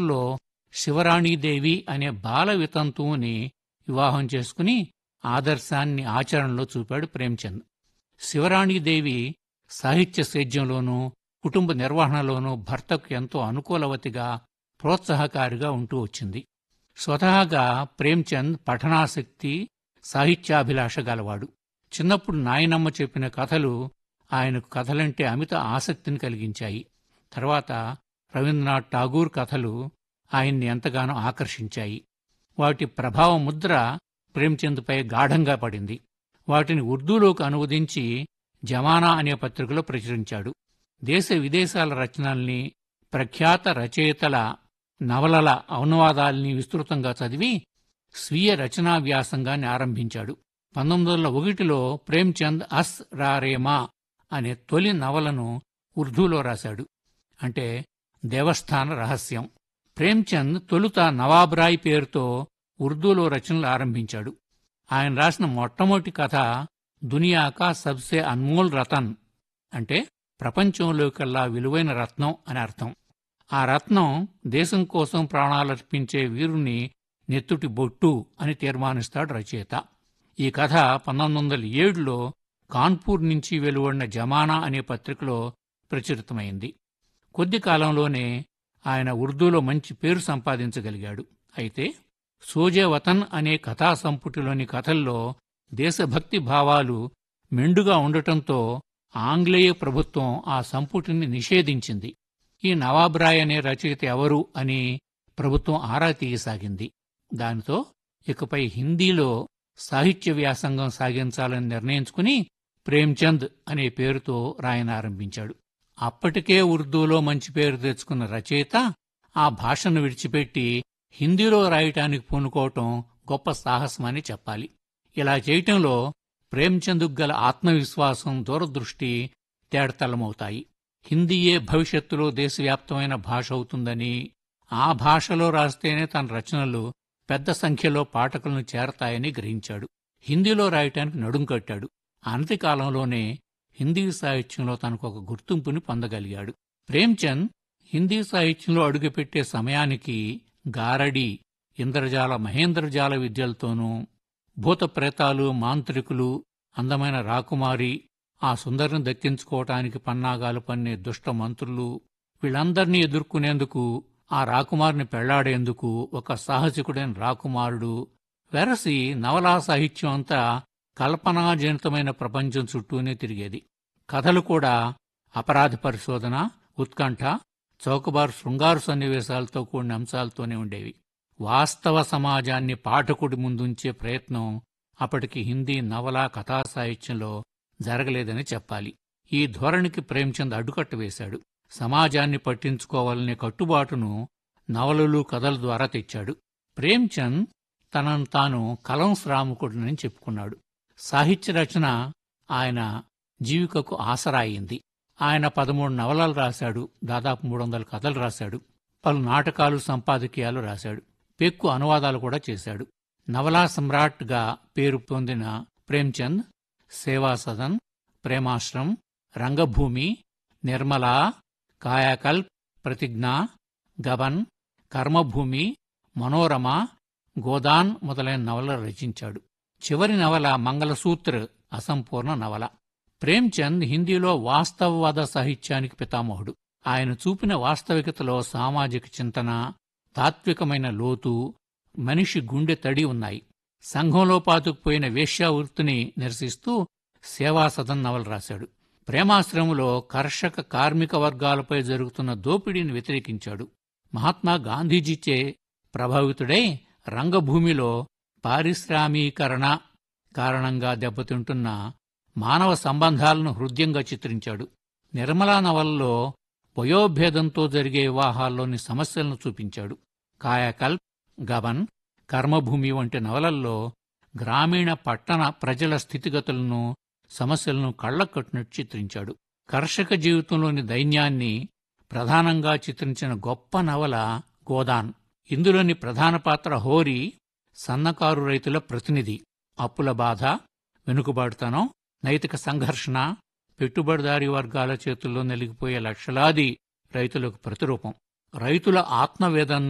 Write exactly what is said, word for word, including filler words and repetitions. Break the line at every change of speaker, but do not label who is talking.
పదహారులో శివరాణీదేవి అనే బాల వితంతువుని వివాహం చేసుకుని ఆదర్శాన్ని ఆచరణలో చూపాడు ప్రేమ్చంద్. శివరాణీదేవి సాహిత్య సేద్యంలోనూ కుటుంబ నిర్వహణలోనూ భర్తకు ఎంతో అనుకూలవతిగా, ప్రోత్సాహకారిగా ఉంటూ వచ్చింది. స్వతహాగా ప్రేమ్చంద్ పఠనాసక్తి, సాహిత్యాభిలాష గలవాడు. చిన్నప్పుడు నాయనమ్మ చెప్పిన కథలు ఆయనకు కథలంటే అమిత ఆసక్తిని కలిగించాయి. తర్వాత రవీంద్రనాథ్ ఠాగూర్ కథలు ఆయన్ని ఎంతగానో ఆకర్షించాయి. వాటి ప్రభావ ముద్ర ప్రేమ్చంద్పై గాఢంగా పడింది. వాటిని ఉర్దూలోకి అనువదించి జమానా అనే పత్రికలో ప్రచురించాడు. దేశ విదేశాల రచనల్ని, ప్రఖ్యాత రచయితల నవలల అనువాదాల్ని విస్తృతంగా చదివి స్వీయ రచనా వ్యాసంగాన్ని ఆరంభించాడు. పంతొమ్మిది వందల ఒకటిలో ప్రేమ్చంద్ అస్ రారేమా అనే తొలి నవలను ఉర్దూలో రాశాడు, అంటే దేవస్థాన రహస్యం. ప్రేమ్చంద్ తొలుత నవాబ్రాయ్ పేరుతో ఉర్దూలో రచనలు ఆరంభించాడు. ఆయన రాసిన మొట్టమొదటి కథ దునియాకా సబ్సే అన్మోల్ రతన్, అంటే ప్రపంచంలోకెల్లా విలువైన రత్నం అని అర్థం. ఆ రత్నం దేశం కోసం ప్రాణాలర్పించే వీరుని నెత్తుటి బొట్టు అని తీర్మానిస్తాడు రచయిత. ఈ కథ పంతొమ్మిది వందల ఏడులో కాన్పూర్ నుంచి వెలువడిన జమానా అనే పత్రికలో ప్రచురితమైంది. కొద్ది కాలంలోనే ఆయన ఉర్దూలో మంచి పేరు సంపాదించగలిగాడు. అయితే సోజే వతన్ అనే కథా సంపుటిలోని కథల్లో దేశభక్తి భావాలు మెండుగా ఉండటంతో ఆంగ్లేయ ప్రభుత్వం ఆ సంపుటిని నిషేధించింది. ఈ నవాబ్రాయ్ అనే రచయిత ఎవరు అని ప్రభుత్వం ఆరా తీయసాగింది. దానితో ఇకపై హిందీలో సాహిత్య వ్యాసంగం సాగించాలని నిర్ణయించుకుని ప్రేమ్చంద్ అనే పేరుతో రాయనారంభించాడు. అప్పటికే ఉర్దూలో మంచి పేరు తెచ్చుకున్న రచయిత ఆ భాషను విడిచిపెట్టి హిందీలో రాయటానికి పూనుకోవటం గొప్ప సాహసమని చెప్పాలి. ఇలా చేయటంలో ప్రేమ్చంద్కు గల ఆత్మవిశ్వాసం, దూరదృష్టి తేడతల్లమవుతాయి. హిందీయే భవిష్యత్తులో దేశవ్యాప్తమైన భాష అవుతుందని, ఆ భాషలో రాస్తేనే తన రచనలు పెద్ద సంఖ్యలో పాఠకులను చేరతాయని గ్రహించాడు. హిందీలో రాయటానికి నడుం కట్టాడు. అనతి కాలంలోనే హిందీ సాహిత్యంలో తనకు ఒక గుర్తింపుని పొందగలిగాడు. ప్రేమ్చంద్ హిందీ సాహిత్యంలో అడుగుపెట్టే సమయానికి గారడి, ఇంద్రజాల, మహేంద్రజాల విద్యలతోనూ, భూత ప్రేతాలు, మాంత్రికులు, అందమైన రాకుమారి, ఆ సుందరిని దక్కించుకోవటానికి పన్నాగాలు పన్నే దుష్ట మంత్రులు, వీళ్ళందర్నీ ఎదుర్కొనేందుకు, ఆ రాకుమారిని పెళ్లాడేందుకు ఒక సాహసికుడైన రాకుమారుడు వెరసి నవలా సాహిత్యం అంతా కల్పనాజనితమైన ప్రపంచం చుట్టూనే తిరిగేది. కథలు కూడా అపరాధ పరిశోధన, ఉత్కంఠ, చౌకబారు శృంగారు సన్నివేశాలతో కూడిన అంశాలతోనే ఉండేవి. వాస్తవ సమాజాన్ని పాఠకుడి ముందుంచే ప్రయత్నం అప్పటికి హిందీ నవలా కథా సాహిత్యంలో జరగలేదని చెప్పాలి. ఈ ధోరణికి ప్రేమ్చంద్ అడ్డుకట్ట వేశాడు. సమాజాన్ని పట్టించుకోవాలనే కట్టుబాటును నవలలు, కథల ద్వారా తెచ్చాడు. ప్రేమ్చంద్ తనను తాను కలం శ్రామికుడినని చెప్పుకున్నాడు. సాహిత్య రచన ఆయన జీవికకు ఆసరా అయింది. ఆయన పదమూడు నవలలు రాశాడు, దాదాపు మూడు వందల కథలు రాశాడు, పలు నాటకాలు, సంపాదకీయాలు రాశాడు, పెక్కు అనువాదాలు కూడా చేశాడు. నవలా సమ్రాట్గా పేరు పొందిన ప్రేమ్చంద్ సేవాసదన్, ప్రేమాశ్రం, రంగభూమి, నిర్మల, కాయాకల్ప్, ప్రతిజ్ఞ, గబన్, కర్మభూమి, మనోరమ, గోదాన్ మొదలైన నవలలు రచించాడు. చివరి నవల మంగళసూత్ర అసంపూర్ణ నవల. ప్రేమ్చంద్ హిందీలో వాస్తవవాద సాహిత్యానికి పితామహుడు. ఆయన చూపిన వాస్తవికతలో సామాజిక చింతన, తాత్వికమైన లోతు, మనిషి గుండె తడి ఉన్నాయి. సంఘంలో పాతుకుపోయిన వేశ్యావృత్తిని నిరసిస్తూ సేవాసదన్ నవల రాశాడు. ప్రేమాశ్రమంలో కర్షక కార్మిక వర్గాలపై జరుగుతున్న దోపిడీని వ్యతిరేకించాడు. మహాత్మా గాంధీజీచే ప్రభావితుడై రంగభూమిలో పారిశ్రామీకరణ కారణంగా దెబ్బతింటున్న మానవ సంబంధాలను హృద్యంగా చిత్రించాడు. నిర్మలా నవలలో వయోభేదంతో జరిగే వివాహాల్లోని సమస్యలను చూపించాడు. కాయాకల్ప్, గబన్, కర్మభూమి వంటి నవలల్లో గ్రామీణ పట్టణ ప్రజల స్థితిగతులను, సమస్యలను కళ్లకట్టినట్టు చిత్రించాడు. కర్షక జీవితంలోని దైన్యాన్ని ప్రధానంగా చిత్రించిన గొప్ప నవల గోదాన్. ఇందులోని ప్రధాన పాత్ర హోరీ సన్నకారు రైతుల ప్రతినిధి. అప్పుల బాధ, వెనుకబాటుతనం, నైతిక సంఘర్షణ, పెట్టుబడిదారీ వర్గాల చేతుల్లో నలిగిపోయే లక్షలాది రైతులకు ప్రతిరూపం. రైతుల ఆత్మవేదన